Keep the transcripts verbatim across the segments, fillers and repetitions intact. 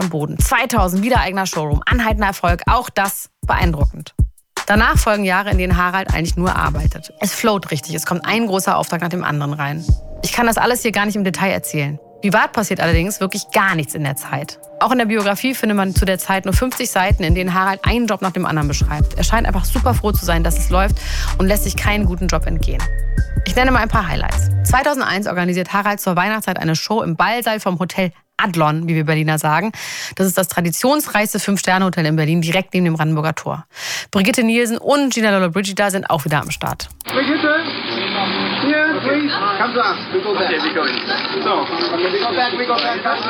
am Boden. zweitausend, wieder eigener Showroom, anhaltender Erfolg, auch das beeindruckend. Danach folgen Jahre, in denen Harald eigentlich nur arbeitet. Es float richtig, es kommt ein großer Auftrag nach dem anderen rein. Ich kann das alles hier gar nicht im Detail erzählen. Privat passiert allerdings wirklich gar nichts in der Zeit. Auch in der Biografie findet man zu der Zeit nur fünfzig Seiten, in denen Harald einen Job nach dem anderen beschreibt. Er scheint einfach super froh zu sein, dass es läuft und lässt sich keinen guten Job entgehen. Ich nenne mal ein paar Highlights. zweitausendeins organisiert Harald zur Weihnachtszeit eine Show im Ballsaal vom Hotel Adlon, wie wir Berliner sagen. Das ist das traditionsreichste Fünf-Sterne-Hotel in Berlin, direkt neben dem Brandenburger Tor. Brigitte Nielsen und Gina Lollobrigida sind auch wieder am Start. Brigitte, here, please. Come to us. We go back. Okay, we go in. So, we go back, we go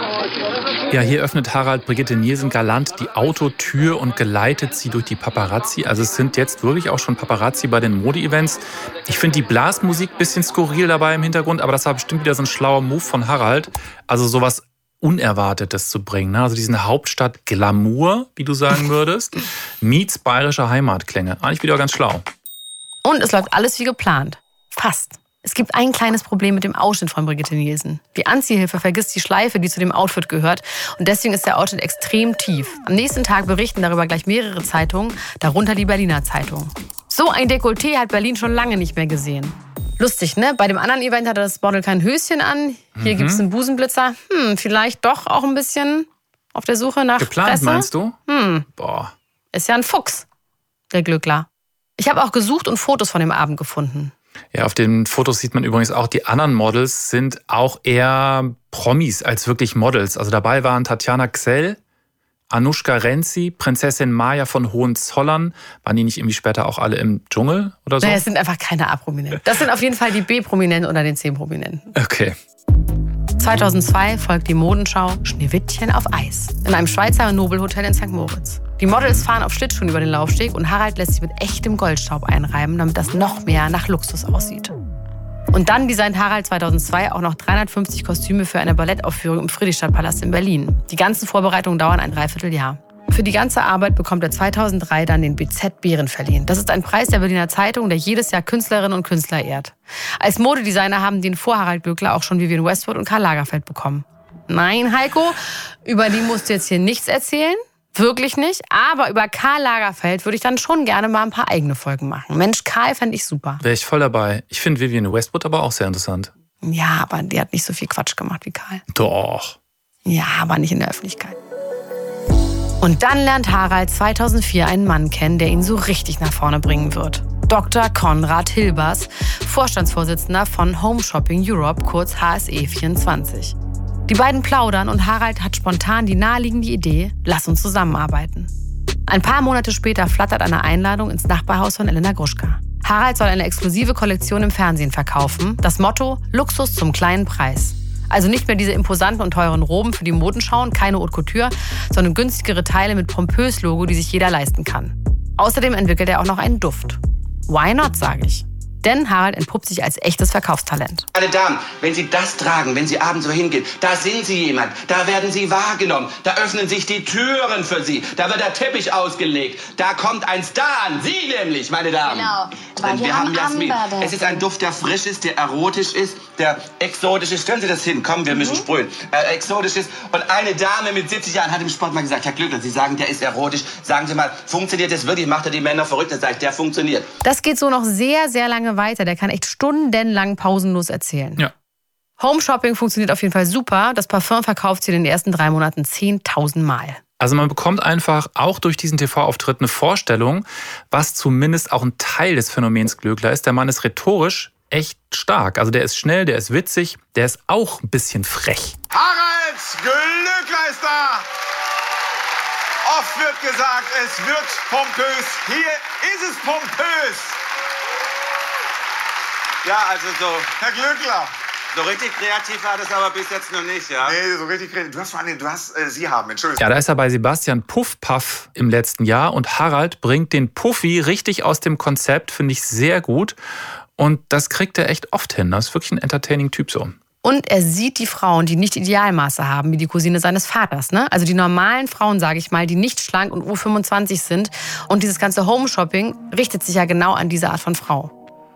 back. Ja, hier öffnet Harald Brigitte Nielsen galant die Autotür und geleitet sie durch die Paparazzi. Also es sind jetzt wirklich auch schon Paparazzi bei den Mode-Events. Ich finde die Blasmusik ein bisschen skurril dabei im Hintergrund, aber das war bestimmt wieder so ein schlauer Move von Harald. Also sowas Unerwartetes zu bringen. Also diesen Hauptstadt-Glamour, wie du sagen würdest, meets bayerische Heimatklänge. Eigentlich wieder ganz schlau. Und es läuft alles wie geplant. Fast. Es gibt ein kleines Problem mit dem Ausschnitt von Brigitte Nielsen. Die Anziehhilfe vergisst die Schleife, die zu dem Outfit gehört. Und deswegen ist der Ausschnitt extrem tief. Am nächsten Tag berichten darüber gleich mehrere Zeitungen, darunter die Berliner Zeitung. So ein Dekolleté hat Berlin schon lange nicht mehr gesehen. Lustig, ne? Bei dem anderen Event hatte das Model kein Höschen an. Hier mhm. gibt es einen Busenblitzer. Hm, vielleicht doch auch ein bisschen auf der Suche nach Geplant, Presse. Meinst du? Hm. Boah. Ist ja ein Fuchs, der Glückler. Ich habe auch gesucht und Fotos von dem Abend gefunden. Ja, auf den Fotos sieht man übrigens auch, die anderen Models sind auch eher Promis als wirklich Models. Also dabei waren Tatjana Gsell, Anushka Renzi, Prinzessin Maya von Hohenzollern. Waren die nicht irgendwie später auch alle im Dschungel oder so? Naja, es sind einfach keine A-Prominenten. Das sind auf jeden Fall die B-Prominenten unter den C-Prominenten. Okay. zweitausendzwei folgt die Modenschau Schneewittchen auf Eis in einem Schweizer Nobelhotel in Sankt Moritz. Die Models fahren auf Schlittschuhen über den Laufsteg und Harald lässt sich mit echtem Goldstaub einreiben, damit das noch mehr nach Luxus aussieht. Und dann designt Harald zweitausendzwei auch noch dreihundertfünfzig Kostüme für eine Ballettaufführung im Friedrichstadtpalast in Berlin. Die ganzen Vorbereitungen dauern ein Dreivierteljahr. Für die ganze Arbeit bekommt er zweitausenddrei dann den B Z Bären verliehen. Das ist ein Preis der Berliner Zeitung, der jedes Jahr Künstlerinnen und Künstler ehrt. Als Modedesigner haben den vor Harald Glöckler auch schon Vivienne Westwood und Karl Lagerfeld bekommen. Nein, Heiko, über die musst du jetzt hier nichts erzählen. Wirklich nicht. Aber über Karl Lagerfeld würde ich dann schon gerne mal ein paar eigene Folgen machen. Mensch, Karl fände ich super. Wäre ich voll dabei. Ich finde Vivienne Westwood aber auch sehr interessant. Ja, aber die hat nicht so viel Quatsch gemacht wie Karl. Doch. Ja, aber nicht in der Öffentlichkeit. Und dann lernt Harald zweitausendvier einen Mann kennen, der ihn so richtig nach vorne bringen wird. Doktor Konrad Hilbers, Vorstandsvorsitzender von Home Shopping Europe, kurz H S E vierundzwanzig. Die beiden plaudern und Harald hat spontan die naheliegende Idee, lass uns zusammenarbeiten. Ein paar Monate später flattert eine Einladung ins Nachbarhaus von Elena Gruschka. Harald soll eine exklusive Kollektion im Fernsehen verkaufen. Das Motto: Luxus zum kleinen Preis. Also nicht mehr diese imposanten und teuren Roben für die Modenschauen, keine Haute Couture, sondern günstigere Teile mit pompös Logo, die sich jeder leisten kann. Außerdem entwickelt er auch noch einen Duft. Why not, sage ich. Denn Harald entpuppt sich als echtes Verkaufstalent. Meine Damen, wenn Sie das tragen, wenn Sie abends so hingehen, da sind Sie jemand, da werden Sie wahrgenommen, da öffnen sich die Türen für Sie, da wird der Teppich ausgelegt, da kommt ein Star an, Sie nämlich, meine Damen. Genau, weil Denn wir, wir haben haben Jasmin. Amber, Es ist ein Duft, der frisch ist, der erotisch ist, der exotisch ist. Stellen Sie das hin, komm, wir müssen mhm. sprühen. Äh, exotisch ist. Und eine Dame mit siebzig Jahren hat im Sport mal gesagt, Herr Glöckler, Sie sagen, der ist erotisch. Sagen Sie mal, funktioniert das wirklich? Macht er die Männer verrückt? Dann sage ich, der funktioniert. Das geht so noch sehr, sehr lange weiter. Der kann echt stundenlang pausenlos erzählen. Ja. Home Shopping funktioniert auf jeden Fall super. Das Parfum verkauft sie in den ersten drei Monaten zehntausend Mal. Also man bekommt einfach auch durch diesen T V-Auftritt eine Vorstellung, was zumindest auch ein Teil des Phänomens Glöckler ist. Der Mann ist rhetorisch echt stark. Also der ist schnell, der ist witzig, der ist auch ein bisschen frech. Harald Glöckler ist da! Oft wird gesagt, es wird pompös. Hier ist es pompös. Ja, also so, Herr Glöckler. So richtig kreativ war das aber bis jetzt noch nicht, ja? Nee, so richtig kreativ. Du hast vor allem, du hast äh, Sie haben, Entschuldigung. Ja, da ist er bei Sebastian Puff-Puff im letzten Jahr und Harald bringt den Puffy richtig aus dem Konzept, finde ich sehr gut. Und das kriegt er echt oft hin. Das ist wirklich ein entertaining Typ so. Und er sieht die Frauen, die nicht Idealmaße haben, wie die Cousine seines Vaters. Ne? Also die normalen Frauen, sage ich mal, die nicht schlank und U fünfundzwanzig sind. Und dieses ganze Home-Shopping richtet sich ja genau an diese Art von Frau.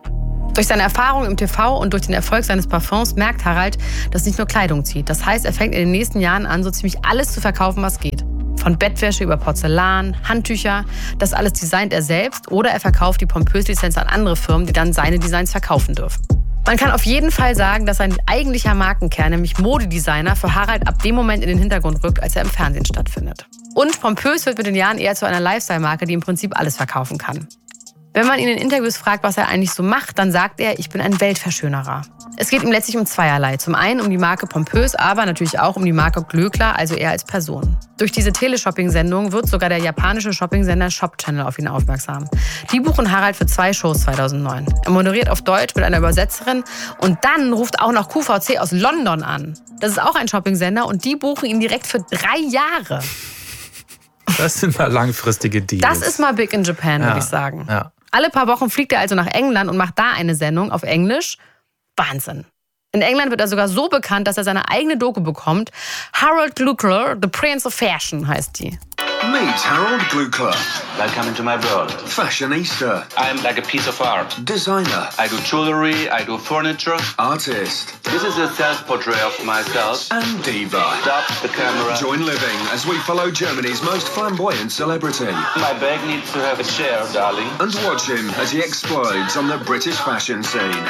Durch seine Erfahrung im T V und durch den Erfolg seines Parfums merkt Harald, dass nicht nur Kleidung zieht. Das heißt, er fängt in den nächsten Jahren an, so ziemlich alles zu verkaufen, was geht. Von Bettwäsche über Porzellan, Handtücher, das alles designt er selbst oder er verkauft die Pompös-Lizenz an andere Firmen, die dann seine Designs verkaufen dürfen. Man kann auf jeden Fall sagen, dass sein eigentlicher Markenkern, nämlich Modedesigner, für Harald ab dem Moment in den Hintergrund rückt, als er im Fernsehen stattfindet. Und Pompös wird mit den Jahren eher zu einer Lifestyle-Marke, die im Prinzip alles verkaufen kann. Wenn man ihn in Interviews fragt, was er eigentlich so macht, dann sagt er, ich bin ein Weltverschönerer. Es geht ihm letztlich um zweierlei. Zum einen um die Marke Pompös, aber natürlich auch um die Marke Glöckler, also er als Person. Durch diese Teleshopping-Sendung wird sogar der japanische Shopping-Sender Shop Channel auf ihn aufmerksam. Die buchen Harald für zwei Shows zweitausendneun. Er moderiert auf Deutsch mit einer Übersetzerin und dann ruft auch noch Q V C aus London an. Das ist auch ein Shopping-Sender und die buchen ihn direkt für drei Jahre. Das sind mal langfristige Deals. Das ist mal big in Japan, ja, würde ich sagen. Ja. Alle paar Wochen fliegt er also nach England und macht da eine Sendung auf Englisch. Wahnsinn. In England wird er sogar so bekannt, dass er seine eigene Doku bekommt. Harold Glöckler, The Prince of Fashion heißt die. Meet Harold Glöckler. Welcome into my world. Fashionista. I'm like a piece of art. Designer. I do jewelry, I do furniture. Artist. This is a self-portrait of myself. And diva. Stop the camera. Join Living as we follow Germany's most flamboyant celebrity. My bag needs to have a chair, darling. And watch him as he explodes on the British fashion scene.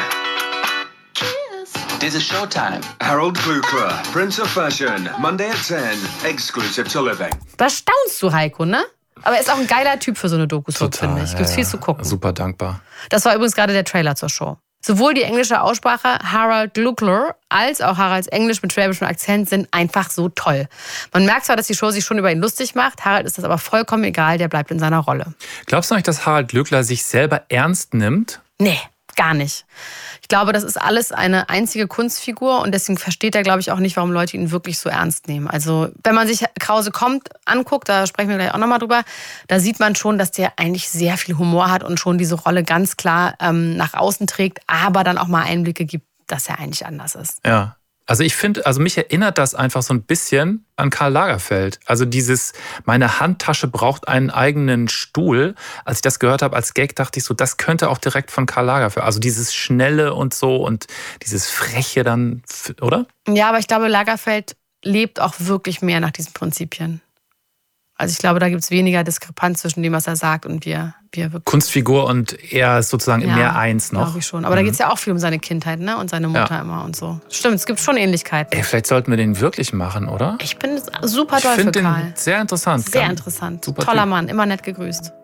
This is showtime. Harold Glöckler, Prince of Fashion, Monday at ten, exclusive to Living. Da staunst du, Heiko, ne? Aber er ist auch ein geiler Typ für so eine Doku, finde ich. Gibt's ja, viel zu gucken. Super dankbar. Das war übrigens gerade der Trailer zur Show. Sowohl die englische Aussprache Harold Glöckler als auch Haralds Englisch mit schwäbischem Akzent sind einfach so toll. Man merkt zwar, dass die Show sich schon über ihn lustig macht, Harald ist das aber vollkommen egal, der bleibt in seiner Rolle. Glaubst du nicht, dass Harald Glöckler sich selber ernst nimmt? Nee, gar nicht. Ich glaube, das ist alles eine einzige Kunstfigur und deswegen versteht er, glaube ich, auch nicht, warum Leute ihn wirklich so ernst nehmen. Also wenn man sich Krause kommt anguckt, da sprechen wir gleich auch nochmal drüber, da sieht man schon, dass der eigentlich sehr viel Humor hat und schon diese Rolle ganz klar ähm, nach außen trägt, aber dann auch mal Einblicke gibt, dass er eigentlich anders ist. Ja. Also ich finde, also mich erinnert das einfach so ein bisschen an Karl Lagerfeld. Also dieses, meine Handtasche braucht einen eigenen Stuhl. Als ich das gehört habe als Gag, dachte ich so, das könnte auch direkt von Karl Lagerfeld. Also dieses Schnelle und so und dieses Freche dann, oder? Ja, aber ich glaube, Lagerfeld lebt auch wirklich mehr nach diesen Prinzipien. Also ich glaube, da gibt es weniger Diskrepanz zwischen dem, was er sagt und wie er, wie er wirklich... Kunstfigur und er ist sozusagen ja, mehr eins noch. Glaube ich schon. Aber mhm. da geht es ja auch viel um seine Kindheit, ne? Und seine Mutter ja. immer und so. Stimmt, es gibt schon Ähnlichkeiten. Ey, vielleicht sollten wir den wirklich machen, oder? Ich bin super doll für den Karl. Sehr interessant. Sehr interessant. Super Toller Typ. Mann, immer nett gegrüßt.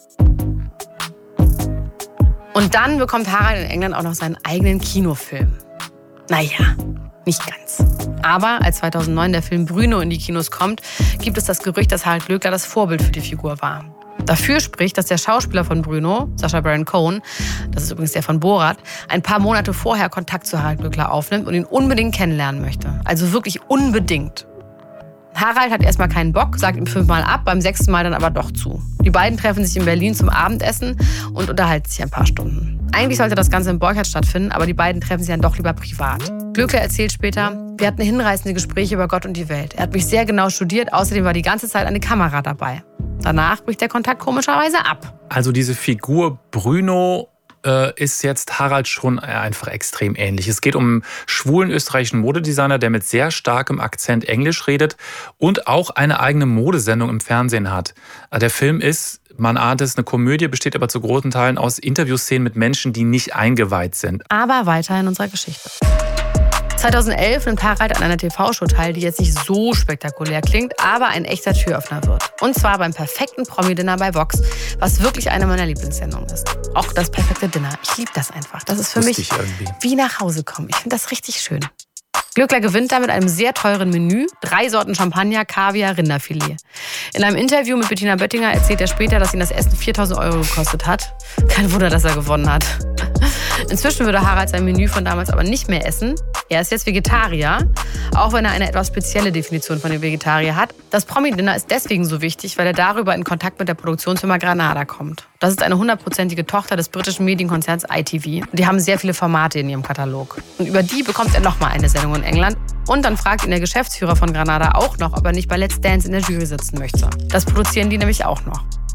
Und dann bekommt Harald in England auch noch seinen eigenen Kinofilm. Naja, nicht ganz. Aber als zweitausendneun der Film Bruno in die Kinos kommt, gibt es das Gerücht, dass Harald Glöckler das Vorbild für die Figur war. Dafür spricht, dass der Schauspieler von Bruno, Sacha Baron Cohen, das ist übrigens der von Borat, ein paar Monate vorher Kontakt zu Harald Glöckler aufnimmt und ihn unbedingt kennenlernen möchte. Also wirklich unbedingt. Harald hat erstmal keinen Bock, sagt ihm fünfmal ab, beim sechsten Mal dann aber doch zu. Die beiden treffen sich in Berlin zum Abendessen und unterhalten sich ein paar Stunden. Eigentlich sollte das Ganze in Borchardt stattfinden, aber die beiden treffen sich dann doch lieber privat. Glöckler erzählt später, wir hatten hinreißende Gespräche über Gott und die Welt. Er hat mich sehr genau studiert, außerdem war die ganze Zeit eine Kamera dabei. Danach bricht der Kontakt komischerweise ab. Also diese Figur Bruno äh, ist jetzt Harald schon einfach extrem ähnlich. Es geht um einen schwulen österreichischen Modedesigner, der mit sehr starkem Akzent Englisch redet und auch eine eigene Modesendung im Fernsehen hat. Der Film ist, man ahnt es, eine Komödie, besteht aber zu großen Teilen aus Interviewszenen mit Menschen, die nicht eingeweiht sind. Aber weiter in unserer Geschichte. zweitausendelf nimmt Harald an einer T V-Show teil, die jetzt nicht so spektakulär klingt, aber ein echter Türöffner wird. Und zwar beim perfekten Promi-Dinner bei Vox, was wirklich eine meiner Lieblingssendungen ist. Auch das perfekte Dinner. Ich liebe das einfach. Das ist für mich wie nach Hause kommen. Ich finde das richtig schön. Glöckler gewinnt da mit einem sehr teuren Menü, drei Sorten Champagner, Kaviar, Rinderfilet. In einem Interview mit Bettina Böttinger erzählt er später, dass ihn das Essen viertausend Euro gekostet hat. Kein Wunder, dass er gewonnen hat. Inzwischen würde Harald sein Menü von damals aber nicht mehr essen. Er ist jetzt Vegetarier, auch wenn er eine etwas spezielle Definition von dem Vegetarier hat. Das Promi-Dinner ist deswegen so wichtig, weil er darüber in Kontakt mit der Produktionsfirma Granada kommt. Das ist eine hundertprozentige Tochter des britischen Medienkonzerns I T V. Und die haben sehr viele Formate in ihrem Katalog. Und über die bekommt er nochmal eine Sendung in England. Und dann fragt ihn der Geschäftsführer von Granada auch noch, ob er nicht bei Let's Dance in der Jury sitzen möchte. Das produzieren die nämlich auch noch.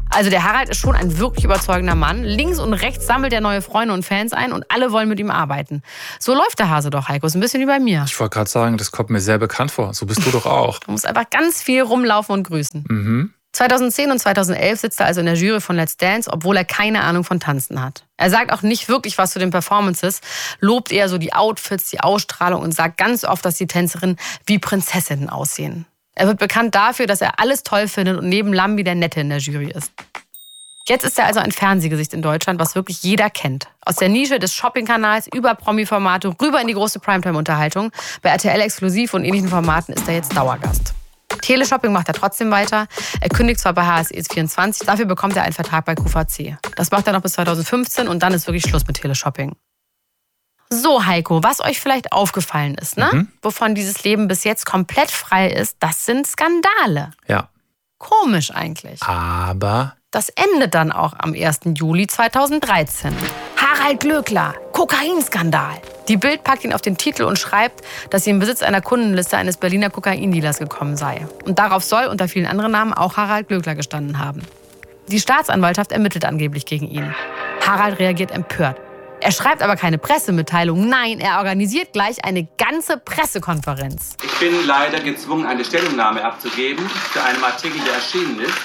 Also der Harald ist schon ein wirklich überzeugender Mann. Links und rechts sammelt er neue Freunde und Fans ein und alle wollen mit ihm arbeiten. So läuft der Hase doch, Heiko. Ist ein bisschen wie bei mir. Ich wollte gerade sagen, das kommt mir sehr bekannt vor. So bist du doch auch. Du musst einfach ganz viel rumlaufen und grüßen. Mhm. zweitausendzehn und zweitausendelf sitzt er also in der Jury von Let's Dance, obwohl er keine Ahnung von Tanzen hat. Er sagt auch nicht wirklich was zu den Performances, lobt eher so die Outfits, die Ausstrahlung und sagt ganz oft, dass die Tänzerinnen wie Prinzessinnen aussehen. Er wird bekannt dafür, dass er alles toll findet und neben Lambi der Nette in der Jury ist. Jetzt ist er also ein Fernsehgesicht in Deutschland, was wirklich jeder kennt. Aus der Nische des Shopping-Kanals über Promi-Formate rüber in die große Primetime-Unterhaltung. Bei R T L Exklusiv und ähnlichen Formaten ist er jetzt Dauergast. Teleshopping macht er trotzdem weiter. Er kündigt zwar bei H S E vierundzwanzig, dafür bekommt er einen Vertrag bei Q V C. Das macht er noch bis zweitausendfünfzehn und dann ist wirklich Schluss mit Teleshopping. So, Heiko, was euch vielleicht aufgefallen ist, ne? Mhm. Wovon dieses Leben bis jetzt komplett frei ist, das sind Skandale. Ja. Komisch eigentlich. Aber Das endet dann auch am ersten Juli zweitausenddreizehn. Harald Glöckler, Kokainskandal. Die Bild packt ihn auf den Titel und schreibt, dass sie im Besitz einer Kundenliste eines Berliner Kokaindealers gekommen sei. Und darauf soll unter vielen anderen Namen auch Harald Glöckler gestanden haben. Die Staatsanwaltschaft ermittelt angeblich gegen ihn. Harald reagiert empört. Er schreibt aber keine Pressemitteilung. Nein, er organisiert gleich eine ganze Pressekonferenz. Ich bin leider gezwungen, eine Stellungnahme abzugeben zu einem Artikel, der erschienen ist.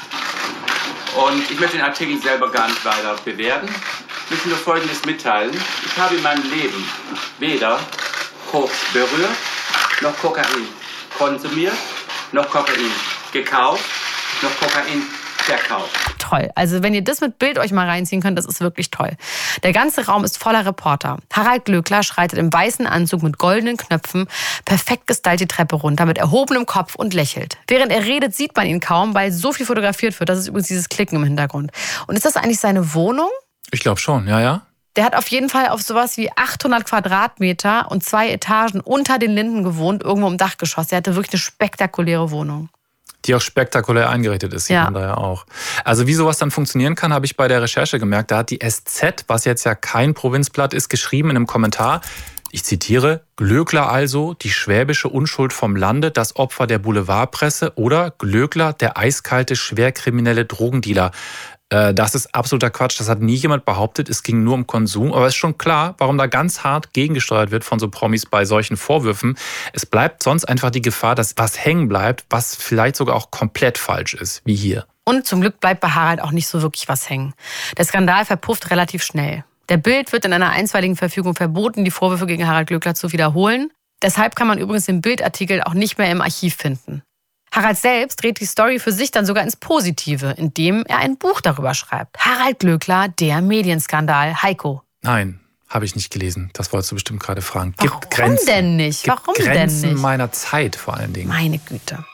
Und ich möchte den Artikel selber gar nicht weiter bewerten. Ich möchte nur Folgendes mitteilen. Ich habe in meinem Leben weder Koks berührt, noch Kokain konsumiert, noch Kokain gekauft, noch Kokain verkauft. Toll. Also wenn ihr das mit Bild euch mal reinziehen könnt, das ist wirklich toll. Der ganze Raum ist voller Reporter. Harald Glöckler schreitet im weißen Anzug mit goldenen Knöpfen perfekt gestylt die Treppe runter mit erhobenem Kopf und lächelt. Während er redet, sieht man ihn kaum, weil so viel fotografiert wird. Das ist übrigens dieses Klicken im Hintergrund. Und ist das eigentlich seine Wohnung? ich glaube schon, ja, ja. Der hat auf jeden Fall auf sowas wie achthundert Quadratmeter und zwei Etagen unter den Linden gewohnt, irgendwo im Dachgeschoss. Der hatte wirklich eine spektakuläre Wohnung. Die auch spektakulär eingerichtet ist, sieht Ja. man da ja auch. Also wie sowas dann funktionieren kann, habe ich bei der Recherche gemerkt. Da hat die S Z, was jetzt ja kein Provinzblatt ist, geschrieben in einem Kommentar, ich zitiere, Glöckler also, die schwäbische Unschuld vom Lande, das Opfer der Boulevardpresse oder Glöckler, der eiskalte, schwerkriminelle Drogendealer. Äh, das ist absoluter Quatsch, das hat nie jemand behauptet, es ging nur um Konsum. Aber es ist schon klar, warum da ganz hart gegengesteuert wird von so Promis bei solchen Vorwürfen. Es bleibt sonst einfach die Gefahr, dass was hängen bleibt, was vielleicht sogar auch komplett falsch ist, wie hier. Und zum Glück bleibt bei Harald auch nicht so wirklich was hängen. Der Skandal verpufft relativ schnell. Der Bild wird in einer einstweiligen Verfügung verboten, die Vorwürfe gegen Harald Glöckler zu wiederholen. Deshalb kann man übrigens den Bildartikel auch nicht mehr im Archiv finden. Harald selbst dreht die Story für sich dann sogar ins Positive, indem er ein Buch darüber schreibt. Harald Glöckler, der Medienskandal. Heiko. Nein, habe ich nicht gelesen. Das wolltest du bestimmt gerade fragen. Gibt Warum Grenzen. denn nicht? Gibt Warum denn Grenzen nicht? meiner Zeit vor allen Dingen. Meine Güte.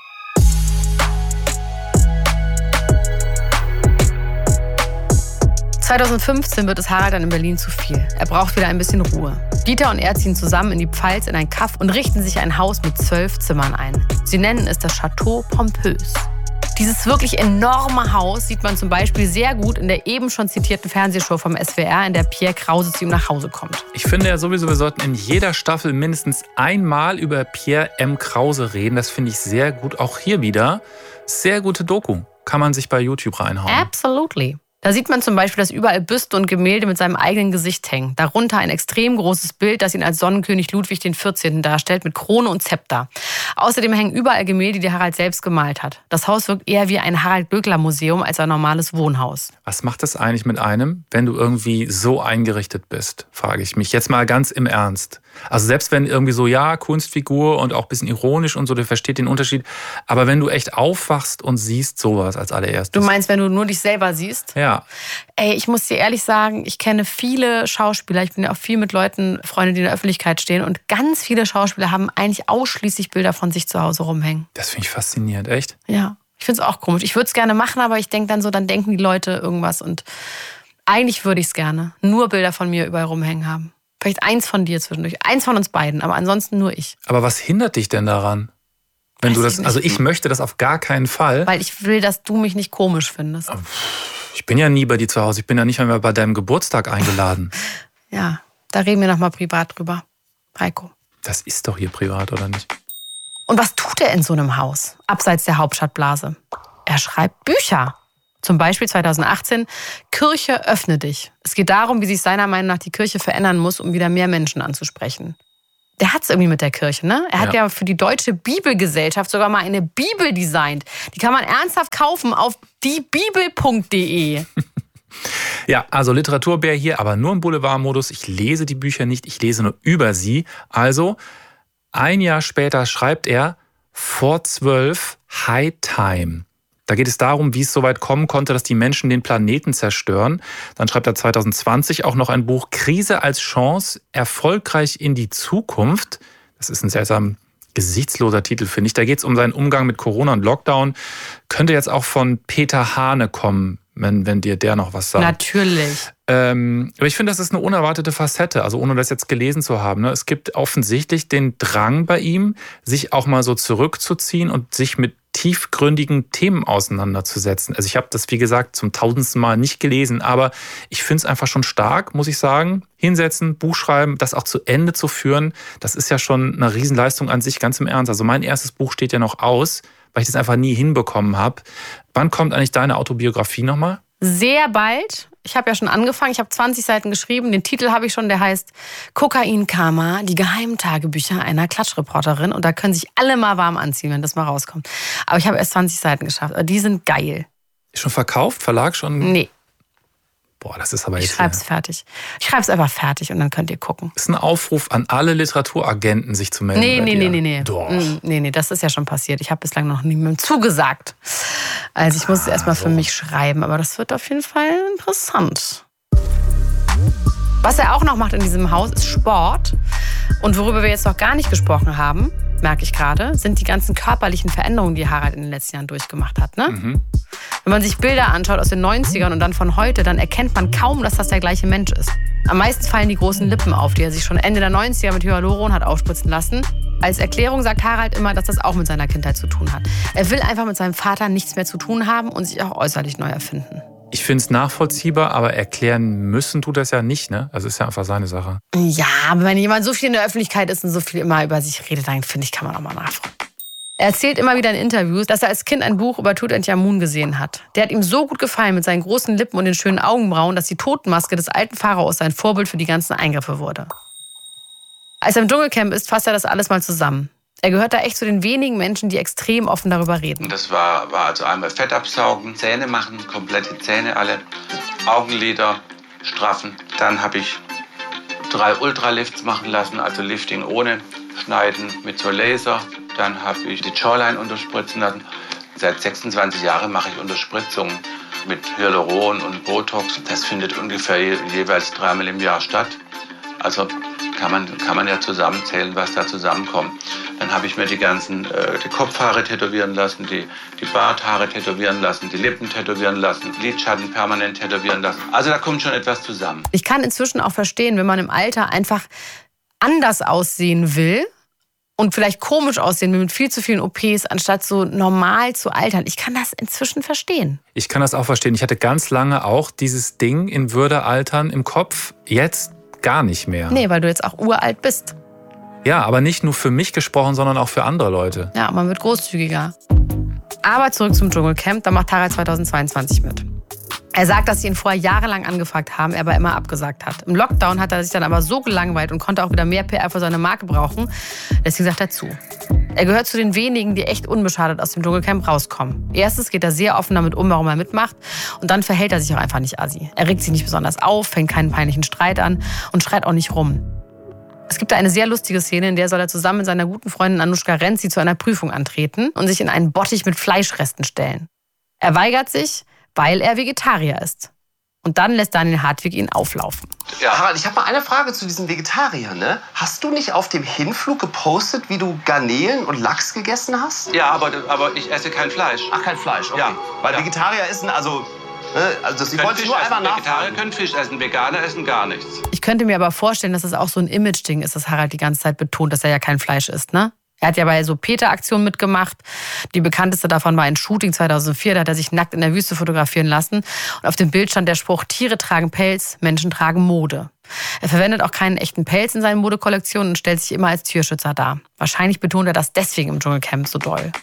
zweitausendfünfzehn wird es Harald dann in Berlin zu viel. Er braucht wieder ein bisschen Ruhe. Dieter und er ziehen zusammen in die Pfalz in ein Kaff und richten sich ein Haus mit zwölf Zimmern ein. Sie nennen es das Château Pompös. Dieses wirklich enorme Haus sieht man zum Beispiel sehr gut in der eben schon zitierten Fernsehshow vom S W R, in der Pierre Krause zu ihm nach Hause kommt. Ich finde ja sowieso, wir sollten in jeder Staffel mindestens einmal über Pierre M. Krause reden. Das finde ich sehr gut. Auch hier wieder. Sehr gute Doku. Kann man sich bei YouTube reinhauen. Absolutely. Da sieht man zum Beispiel, dass überall Büste und Gemälde mit seinem eigenen Gesicht hängen. Darunter ein extrem großes Bild, das ihn als Sonnenkönig Ludwig der vierzehnte. darstellt, mit Krone und Zepter. Außerdem hängen überall Gemälde, die Harald selbst gemalt hat. Das Haus wirkt eher wie ein Harald-Glöckler-Museum als ein normales Wohnhaus. Was macht es eigentlich mit einem, wenn du irgendwie so eingerichtet bist, frage ich mich. Jetzt mal ganz im Ernst. Also selbst wenn irgendwie so, ja, Kunstfigur und auch ein bisschen ironisch und so, der versteht den Unterschied. Aber wenn du echt aufwachst und siehst sowas als allererstes. Du meinst, wenn du nur dich selber siehst? Ja. Ey, ich muss dir ehrlich sagen, ich kenne viele Schauspieler. Ich bin ja auch viel mit Leuten, Freunde, die in der Öffentlichkeit stehen. Und ganz viele Schauspieler haben eigentlich ausschließlich Bilder von sich zu Hause rumhängen. Das finde ich faszinierend, echt? Ja, ich finde es auch komisch. Ich würde es gerne machen, aber ich denke dann so, dann denken die Leute irgendwas. Und eigentlich würde ich es gerne. Nur Bilder von mir überall rumhängen haben. Vielleicht eins von dir zwischendurch. Eins von uns beiden, aber ansonsten nur ich. Aber was hindert dich denn daran? Wenn Weiß du ich das, nicht. also ich möchte das auf gar keinen Fall. Weil ich will, dass du mich nicht komisch findest. Ich bin ja nie bei dir zu Hause. Ich bin ja nicht mehr bei deinem Geburtstag eingeladen. Ja, da reden wir nochmal privat drüber. Heiko. Das ist doch hier privat, oder nicht? Und was tut er in so einem Haus, abseits der Hauptstadtblase? Er schreibt Bücher. Zum Beispiel zweitausendachtzehn, Kirche, öffne dich. Es geht darum, wie sich seiner Meinung nach die Kirche verändern muss, um wieder mehr Menschen anzusprechen. Der hat es irgendwie mit der Kirche, ne? Er hat ja. ja für die Deutsche Bibelgesellschaft sogar mal eine Bibel designt. Die kann man ernsthaft kaufen auf die bibel punkt de. Ja, also Literaturbär hier, aber nur im Boulevardmodus. Ich lese die Bücher nicht, ich lese nur über sie. Also, ein Jahr später schreibt er vor zwölf High Time. Da geht es darum, wie es so weit kommen konnte, dass die Menschen den Planeten zerstören. Dann schreibt er zwanzig zwanzig auch noch ein Buch Krise als Chance, erfolgreich in die Zukunft. Das ist ein seltsam gesichtsloser Titel, finde ich. Da geht es um seinen Umgang mit Corona und Lockdown. Könnte jetzt auch von Peter Hane kommen, wenn, wenn dir der noch was sagt. Natürlich. Ähm, aber ich finde, das ist eine unerwartete Facette, also ohne das jetzt gelesen zu haben. Ne? Es gibt offensichtlich den Drang bei ihm, sich auch mal so zurückzuziehen und sich mit tiefgründigen Themen auseinanderzusetzen. Also ich habe das, wie gesagt, zum tausendsten Mal nicht gelesen, aber ich finde es einfach schon stark, muss ich sagen. Hinsetzen, Buch schreiben, das auch zu Ende zu führen, das ist ja schon eine Riesenleistung an sich, ganz im Ernst. Also mein erstes Buch steht ja noch aus, weil ich das einfach nie hinbekommen habe. Wann kommt eigentlich deine Autobiografie nochmal? Sehr bald. Ich habe ja schon angefangen, ich habe zwanzig Seiten geschrieben. Den Titel habe ich schon, der heißt Kokain-Karma, die geheimen Tagebücher einer Klatschreporterin. Und da können sich alle mal warm anziehen, wenn das mal rauskommt. Aber ich habe erst zwanzig Seiten geschafft. Die sind geil. Ist schon verkauft? Verlag schon? Nee. Boah, das ist aber jetzt... Ich schreibe es fertig. Ich schreibe es einfach fertig und dann könnt ihr gucken. Das ist ein Aufruf an alle Literaturagenten, sich zu melden. Nee, nee, nee, nee, nee. Doch. Nee, nee, das ist ja schon passiert. Ich habe bislang noch niemandem zugesagt. Also ich muss es erstmal für mich schreiben, aber das wird auf jeden Fall interessant. Was er auch noch macht in diesem Haus, ist Sport. Und worüber wir jetzt noch gar nicht gesprochen haben, merke ich gerade, sind die ganzen körperlichen Veränderungen, die Harald in den letzten Jahren durchgemacht hat. Ne? Mhm. Wenn man sich Bilder anschaut aus den neunzigern und dann von heute, dann erkennt man kaum, dass das der gleiche Mensch ist. Am meisten fallen die großen Lippen auf, die er sich schon Ende der neunziger mit Hyaluron hat aufspritzen lassen. Als Erklärung sagt Harald immer, dass das auch mit seiner Kindheit zu tun hat. Er will einfach mit seinem Vater nichts mehr zu tun haben und sich auch äußerlich neu erfinden. Ich finde es nachvollziehbar, aber erklären müssen tut das ja nicht, ne? Also ist ja einfach seine Sache. Ja, aber wenn jemand so viel in der Öffentlichkeit ist und so viel immer über sich redet, dann finde ich, kann man auch mal nachfragen. Er erzählt immer wieder in Interviews, dass er als Kind ein Buch über Tutanchamun gesehen hat. Der hat ihm so gut gefallen mit seinen großen Lippen und den schönen Augenbrauen, dass die Totenmaske des alten Pharaos sein Vorbild für die ganzen Eingriffe wurde. Als er im Dschungelcamp ist, fasst er das alles mal zusammen. Er gehört da echt zu den wenigen Menschen, die extrem offen darüber reden. Das war, war also einmal Fett absaugen, Zähne machen, komplette Zähne alle, Augenlider straffen. Dann habe ich drei Ultralifts machen lassen, also Lifting ohne Schneiden mit so Laser. Dann habe ich die Jawline unterspritzen lassen. Seit sechsundzwanzig Jahren mache ich Unterspritzungen mit Hyaluron und Botox. Das findet ungefähr je, jeweils dreimal im Jahr statt. Also kann man, kann man ja zusammenzählen, was da zusammenkommt. Dann habe ich mir die ganzen äh, die Kopfhaare tätowieren lassen, die, die Barthaare tätowieren lassen, die Lippen tätowieren lassen, Lidschatten permanent tätowieren lassen. Also da kommt schon etwas zusammen. Ich kann inzwischen auch verstehen, wenn man im Alter einfach anders aussehen will und vielleicht komisch aussehen will mit viel zu vielen O Ps, anstatt so normal zu altern. Ich kann das inzwischen verstehen. Ich kann das auch verstehen. Ich hatte ganz lange auch dieses Ding in Würde altern im Kopf. Jetzt gar nicht mehr. Nee, weil du jetzt auch uralt bist. Ja, aber nicht nur für mich gesprochen, sondern auch für andere Leute. Ja, man wird großzügiger. Aber zurück zum Dschungelcamp, da macht Harald zweitausendzweiundzwanzig mit. Er sagt, dass sie ihn vorher jahrelang angefragt haben, er aber immer abgesagt hat. Im Lockdown hat er sich dann aber so gelangweilt und konnte auch wieder mehr P R für seine Marke brauchen. Deswegen sagt er zu. Er gehört zu den wenigen, die echt unbeschadet aus dem Dschungelcamp rauskommen. Erstens geht er sehr offen damit um, warum er mitmacht. Und dann verhält er sich auch einfach nicht assi. Er regt sich nicht besonders auf, fängt keinen peinlichen Streit an und schreit auch nicht rum. Es gibt da eine sehr lustige Szene, in der soll er zusammen mit seiner guten Freundin Anushka Renzi zu einer Prüfung antreten und sich in einen Bottich mit Fleischresten stellen. Er weigert sich, weil er Vegetarier ist. Und dann lässt Daniel Hartwig ihn auflaufen. Ja. Harald, ich habe mal eine Frage zu diesen Vegetariern. Ne? Hast du nicht auf dem Hinflug gepostet, wie du Garnelen und Lachs gegessen hast? Ja, aber, aber ich esse kein Fleisch. Ach, kein Fleisch, okay. Ja. Weil ja. Vegetarier essen, also... Ne, also das, ich wollte nur essen. einmal nachfragen. Vegetarier können Fisch essen, Veganer essen gar nichts. Ich könnte mir aber vorstellen, dass das auch so ein Image-Ding ist, dass Harald die ganze Zeit betont, dass er ja kein Fleisch isst, ne? Er hat ja bei so Peter-Aktionen mitgemacht. Die bekannteste davon war ein Shooting zweitausendvier. Da hat er sich nackt in der Wüste fotografieren lassen. Und auf dem Bild stand der Spruch, Tiere tragen Pelz, Menschen tragen Mode. Er verwendet auch keinen echten Pelz in seinen Modekollektionen und stellt sich immer als Tierschützer dar. Wahrscheinlich betont er das deswegen im Dschungelcamp so doll.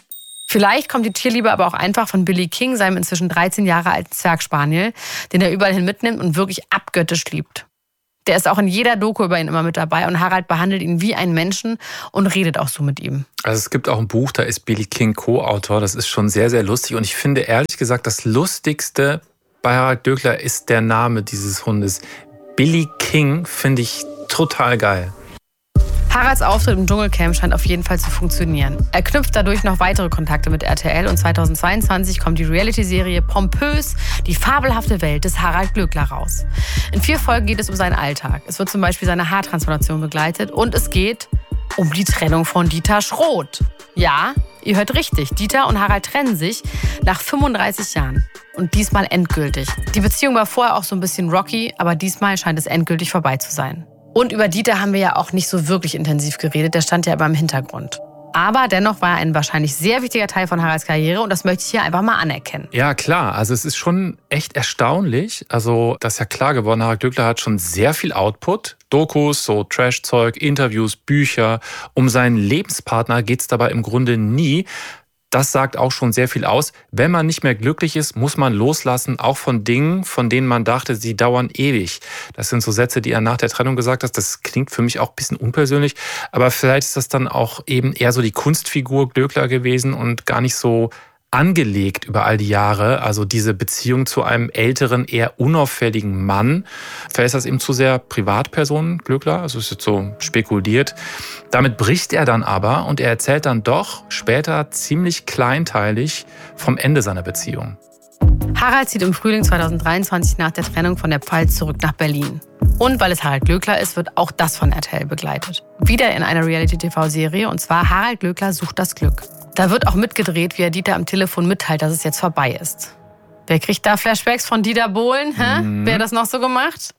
Vielleicht kommt die Tierliebe aber auch einfach von Billy King, seinem inzwischen dreizehn Jahre alten Zwergspaniel, den er überall hin mitnimmt und wirklich abgöttisch liebt. Der ist auch in jeder Doku über ihn immer mit dabei und Harald behandelt ihn wie einen Menschen und redet auch so mit ihm. Also es gibt auch ein Buch, da ist Billy King Co-Autor. Das ist schon sehr, sehr lustig. Und ich finde ehrlich gesagt, das Lustigste bei Harald Glöckler ist der Name dieses Hundes. Billy King finde ich total geil. Haralds Auftritt im Dschungelcamp scheint auf jeden Fall zu funktionieren. Er knüpft dadurch noch weitere Kontakte mit R T L und zweitausendzweiundzwanzig kommt die Reality-Serie Pompös, die fabelhafte Welt des Harald Glöckler raus. In vier Folgen geht es um seinen Alltag. Es wird zum Beispiel seine Haartransplantation begleitet und es geht um die Trennung von Dieter Schroth. Ja, ihr hört richtig, Dieter und Harald trennen sich nach fünfunddreißig Jahren. Und diesmal endgültig. Die Beziehung war vorher auch so ein bisschen rocky, aber diesmal scheint es endgültig vorbei zu sein. Und über Dieter haben wir ja auch nicht so wirklich intensiv geredet, der stand ja aber im Hintergrund. Aber dennoch war er ein wahrscheinlich sehr wichtiger Teil von Haralds Karriere und das möchte ich hier einfach mal anerkennen. Ja, klar. Also es ist schon echt erstaunlich. Also das ist ja klar geworden, Harald Glöckler hat schon sehr viel Output. Dokus, so Trash-Zeug, Interviews, Bücher. Um seinen Lebenspartner geht es dabei im Grunde nie. Das sagt auch schon sehr viel aus. Wenn man nicht mehr glücklich ist, muss man loslassen, auch von Dingen, von denen man dachte, sie dauern ewig. Das sind so Sätze, die er nach der Trennung gesagt hat. Das klingt für mich auch ein bisschen unpersönlich. Aber vielleicht ist das dann auch eben eher so die Kunstfigur Glöckler gewesen und gar nicht so angelegt über all die Jahre. Also diese Beziehung zu einem älteren, eher unauffälligen Mann. Vielleicht ist das eben zu sehr Privatperson, Glöckler. Also ist jetzt so spekuliert. Damit bricht er dann aber und er erzählt dann doch später ziemlich kleinteilig vom Ende seiner Beziehung. Harald zieht im Frühling zweitausenddreiundzwanzig nach der Trennung von der Pfalz zurück nach Berlin. Und weil es Harald Glöckler ist, wird auch das von R T L begleitet. Wieder in einer Reality-T V-Serie und zwar Harald Glöckler sucht das Glück. Da wird auch mitgedreht, wie er Dieter am Telefon mitteilt, dass es jetzt vorbei ist. Wer kriegt da Flashbacks von Dieter Bohlen? Hä? Mhm. Wer hat das noch so gemacht?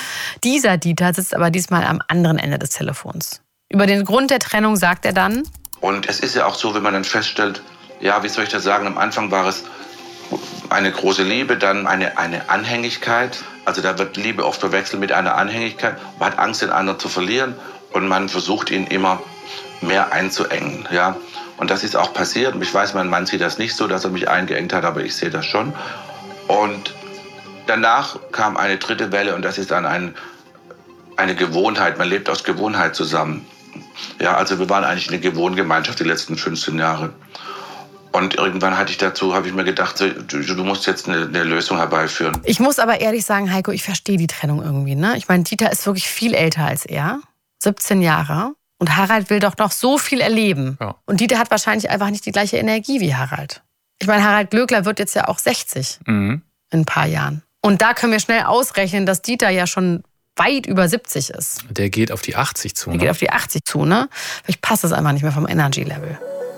Dieser Dieter sitzt aber diesmal am anderen Ende des Telefons. Über den Grund der Trennung sagt er dann: Und es ist ja auch so, wenn man dann feststellt, ja, wie soll ich das sagen, am Anfang war es eine große Liebe, dann eine, eine Anhängigkeit. Also da wird Liebe oft verwechselt mit einer Anhängigkeit. Man hat Angst, den anderen zu verlieren und man versucht, ihn immer mehr einzuengen. Ja? Und das ist auch passiert. Ich weiß, mein Mann sieht das nicht so, dass er mich eingeengt hat, aber ich sehe das schon. Und danach kam eine dritte Welle und das ist dann ein, eine Gewohnheit. Man lebt aus Gewohnheit zusammen. Ja, also wir waren eigentlich eine Gewohngemeinschaft die letzten fünfzehn Jahre. Und irgendwann hatte ich dazu, habe ich mir gedacht, du, du musst jetzt eine, eine Lösung herbeiführen. Ich muss aber ehrlich sagen, Heiko, ich verstehe die Trennung irgendwie. Ne? Ich meine, Dieter ist wirklich viel älter als er, siebzehn Jahre. Und Harald will doch noch so viel erleben. Ja. Und Dieter hat wahrscheinlich einfach nicht die gleiche Energie wie Harald. Ich meine, Harald Glöckler wird jetzt ja auch sechzig mhm. in ein paar Jahren. Und da können wir schnell ausrechnen, dass Dieter ja schon weit über siebzig ist. Der geht auf die achtzig zu. Der ne? geht auf die achtzig zu, ne? Vielleicht passt das einfach nicht mehr vom Energy-Level.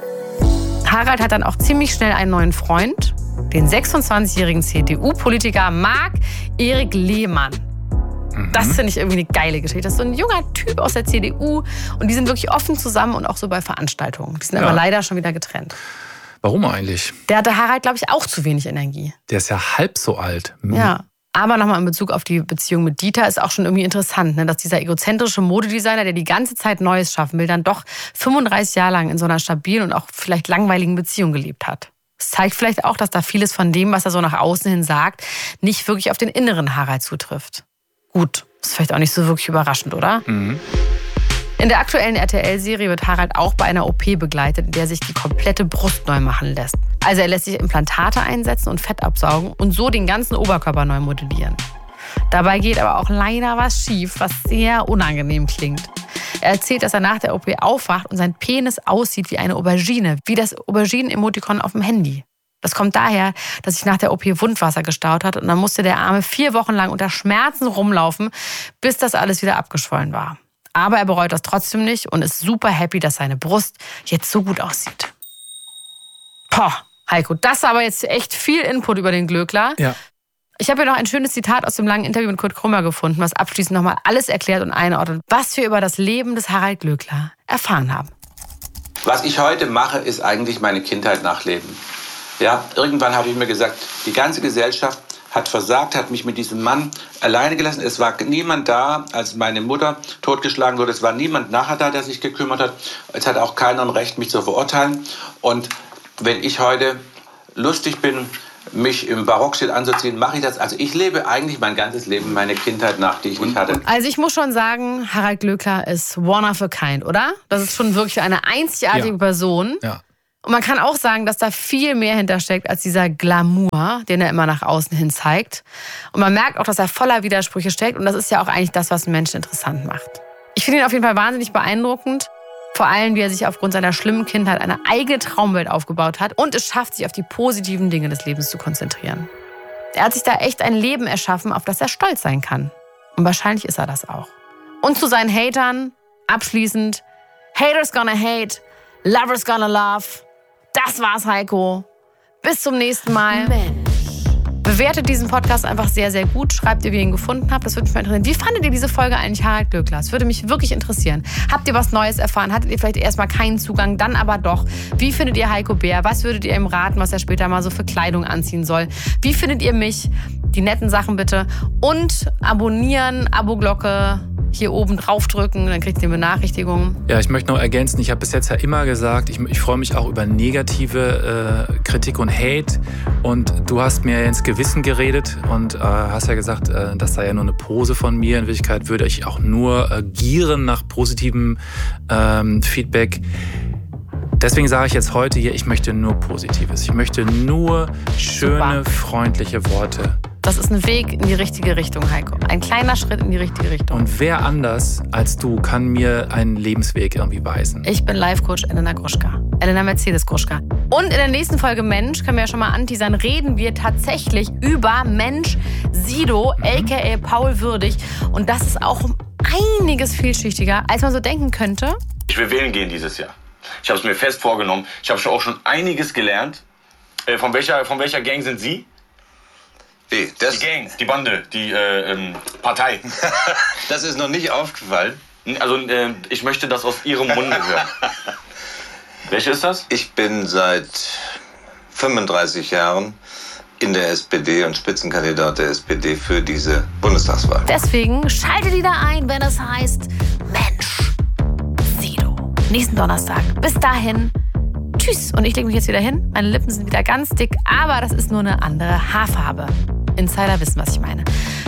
Harald hat dann auch ziemlich schnell einen neuen Freund, den sechsundzwanzigjährigen C D U-Politiker Marc-Erik Lehmann. Mhm. Das finde ich irgendwie eine geile Geschichte. Das ist so ein junger Typ aus der C D U und die sind wirklich offen zusammen und auch so bei Veranstaltungen. Die sind ja. aber leider schon wieder getrennt. Warum eigentlich? Der hatte Harald, glaube ich, auch zu wenig Energie. Der ist ja halb so alt. Mhm. Ja. Aber nochmal in Bezug auf die Beziehung mit Dieter ist auch schon irgendwie interessant, ne? Dass dieser egozentrische Modedesigner, der die ganze Zeit Neues schaffen will, dann doch fünfunddreißig Jahre lang in so einer stabilen und auch vielleicht langweiligen Beziehung gelebt hat. Das zeigt vielleicht auch, dass da vieles von dem, was er so nach außen hin sagt, nicht wirklich auf den inneren Harald zutrifft. Gut, ist vielleicht auch nicht so wirklich überraschend, oder? Mhm. In der aktuellen R T L-Serie wird Harald auch bei einer O P begleitet, in der sich die komplette Brust neu machen lässt. Also er lässt sich Implantate einsetzen und Fett absaugen und so den ganzen Oberkörper neu modellieren. Dabei geht aber auch leider was schief, was sehr unangenehm klingt. Er erzählt, dass er nach der O P aufwacht und sein Penis aussieht wie eine Aubergine, wie das Auberginen-Emotikon auf dem Handy. Das kommt daher, dass sich nach der O P Wundwasser gestaut hat und dann musste der Arme vier Wochen lang unter Schmerzen rumlaufen, bis das alles wieder abgeschwollen war. Aber er bereut das trotzdem nicht und ist super happy, dass seine Brust jetzt so gut aussieht. Poh, Heiko, das war aber jetzt echt viel Input über den Glöckler. Ja. Ich habe hier noch ein schönes Zitat aus dem langen Interview mit Kurt Krömer gefunden, was abschließend nochmal alles erklärt und einordnet, was wir über das Leben des Harald Glöckler erfahren haben. Was ich heute mache, ist eigentlich meine Kindheit nachleben. Ja, irgendwann habe ich mir gesagt, die ganze Gesellschaft hat versagt, hat mich mit diesem Mann alleine gelassen. Es war niemand da, als meine Mutter totgeschlagen wurde. Es war niemand nachher da, der sich gekümmert hat. Es hat auch keiner ein Recht, mich zu verurteilen. Und wenn ich heute lustig bin, mich im Barockstil anzuziehen, mache ich das. Also ich lebe eigentlich mein ganzes Leben, meine Kindheit nach, die ich nicht hatte. Also ich muss schon sagen, Harald Glöckler ist one of a kind, oder? Das ist schon wirklich eine einzigartige ja. Person. Ja. Und man kann auch sagen, dass da viel mehr hintersteckt als dieser Glamour, den er immer nach außen hin zeigt. Und man merkt auch, dass er voller Widersprüche steckt. Und das ist ja auch eigentlich das, was einen Menschen interessant macht. Ich finde ihn auf jeden Fall wahnsinnig beeindruckend. Vor allem, wie er sich aufgrund seiner schlimmen Kindheit eine eigene Traumwelt aufgebaut hat und es schafft, sich auf die positiven Dinge des Lebens zu konzentrieren. Er hat sich da echt ein Leben erschaffen, auf das er stolz sein kann. Und wahrscheinlich ist er das auch. Und zu seinen Hatern, abschließend, Haters gonna hate, Lovers gonna love. Das war's, Heiko. Bis zum nächsten Mal. Mensch. Bewertet diesen Podcast einfach sehr, sehr gut. Schreibt ihr, wie ihr ihn gefunden habt. Das würde mich mal interessieren. Wie fandet ihr diese Folge eigentlich, Harald Glöckler? Das würde mich wirklich interessieren. Habt ihr was Neues erfahren? Hattet ihr vielleicht erstmal keinen Zugang, dann aber doch? Wie findet ihr Heiko Bär? Was würdet ihr ihm raten, was er später mal so für Kleidung anziehen soll? Wie findet ihr mich? Die netten Sachen bitte. Und abonnieren, Abo-Glocke hier oben draufdrücken, dann kriegt ihr eine Benachrichtigung. Ja, ich möchte noch ergänzen, ich habe bis jetzt ja immer gesagt, ich, ich freue mich auch über negative äh, Kritik und Hate. Und du hast mir ins Gewissen geredet und äh, hast ja gesagt, äh, das sei ja nur eine Pose von mir. In Wirklichkeit würde ich auch nur äh, gieren nach positivem ähm, Feedback. Deswegen sage ich jetzt heute hier, ich möchte nur Positives. Ich möchte nur schöne, Super. freundliche Worte. Das ist ein Weg in die richtige Richtung, Heiko. Ein kleiner Schritt in die richtige Richtung. Und wer anders als du kann mir einen Lebensweg irgendwie weisen? Ich bin Life-Coach Elena Gruschka. Elena Mercedes Gruschka. Und in der nächsten Folge Mensch, können wir ja schon mal anteasern, reden wir tatsächlich über Mensch Sido, mhm. aka Paul Würdig. Und das ist auch um einiges vielschichtiger, als man so denken könnte. Ich will wählen gehen dieses Jahr. Ich habe es mir fest vorgenommen. Ich habe schon auch schon einiges gelernt. Äh, von, welcher, von welcher Gang sind Sie? Wie? Das? Die Gang, die Bande, die äh, ähm, Partei. Das ist noch nicht aufgefallen. Also äh, ich möchte das aus Ihrem Munde hören. Welche ist das? Ich bin seit fünfunddreißig Jahren in der S P D und Spitzenkandidat der S P D für diese Bundestagswahl. Deswegen schaltet wieder ein, wenn es heißt Mensch Sido. Nächsten Donnerstag. Bis dahin. Tschüss. Und ich lege mich jetzt wieder hin. Meine Lippen sind wieder ganz dick, aber das ist nur eine andere Haarfarbe. Insider wissen, was ich meine.